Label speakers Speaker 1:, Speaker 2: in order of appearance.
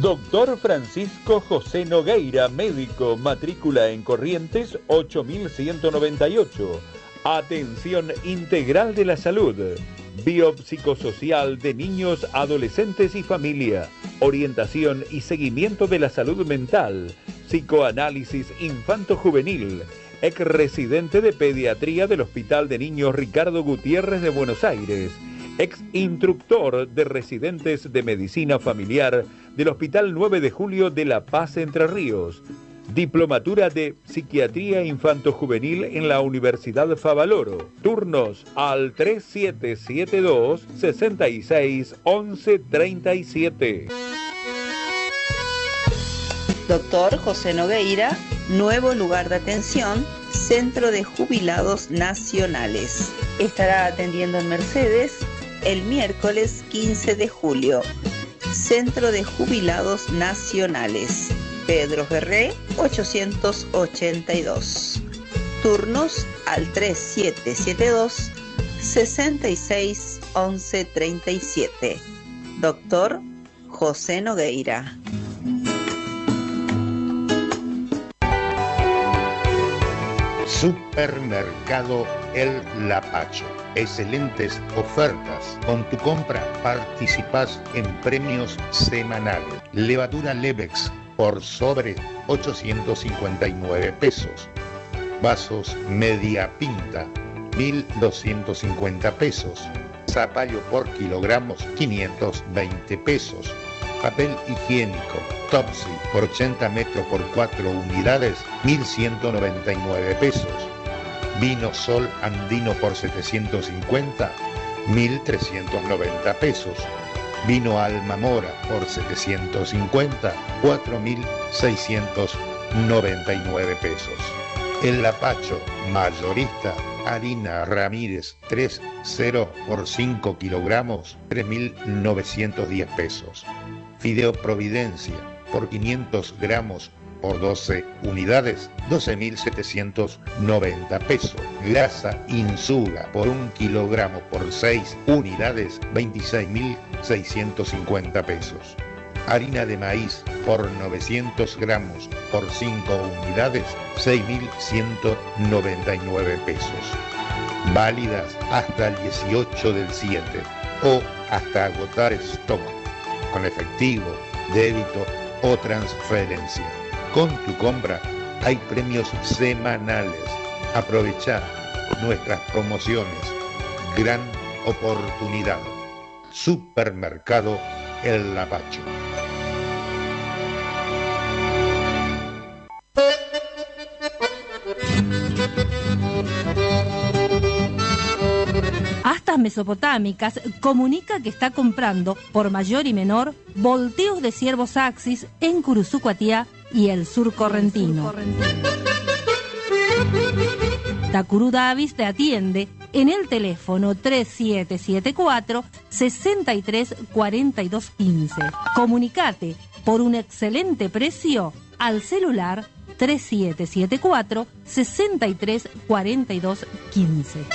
Speaker 1: Doctor Francisco José Nogueira, médico, matrícula en Corrientes 8198. Atención integral de la salud, biopsicosocial de niños, adolescentes y familia, orientación y seguimiento de la salud mental, psicoanálisis infanto-juvenil, ex residente de pediatría del Hospital de Niños Ricardo Gutiérrez de Buenos Aires, ex instructor de residentes de medicina familiar del Hospital 9 de Julio de La Paz, Entre Ríos, diplomatura de psiquiatría infanto-juvenil en la Universidad Favaloro, turnos al 3772 66 11 37.
Speaker 2: Doctor José Nogueira, nuevo lugar de atención, Centro de Jubilados Nacionales. Estará atendiendo en Mercedes el miércoles 15 de julio. Centro de Jubilados Nacionales, Pedro Ferré 882. Turnos al 3772 66 11 37. Doctor José Nogueira.
Speaker 3: Supermercado El Lapacho. Excelentes ofertas. Con tu compra participás en premios semanales. Levadura Levex por sobre 859 pesos. Vasos media pinta, 1.250 pesos. Zapallo por kilogramos, 520 pesos. Papel higiénico Topsy por 80 metros por 4 unidades, 1.199 pesos. Vino Sol Andino por 750, 1.390 pesos. Vino Alma Mora por 750, 4.699 pesos. El Lapacho mayorista, harina Ramírez 3,0 por 5 kilogramos, 3.910 pesos. Fideo Providencia por 500 gramos por 12 unidades, 12.790 pesos. Grasa Insuga por 1 kilogramo por 6 unidades, 26.650 pesos. Harina de maíz por 900 gramos por 5 unidades, 6.199 pesos. Válidas hasta el 18 del 7 o hasta agotar stock, con efectivo, débito o transferencia. Con tu compra hay premios semanales. Aprovecha nuestras promociones. Gran oportunidad. Supermercado El Lapacho.
Speaker 4: Astas Mesopotámicas comunica que está comprando por mayor y menor volteos de ciervos Axis en Curuzucuatiá y el sur correntino. Tacurú Davis te atiende en el teléfono 3774 63 42 15. Comunicate por un excelente precio al celular 3774 63 42 15.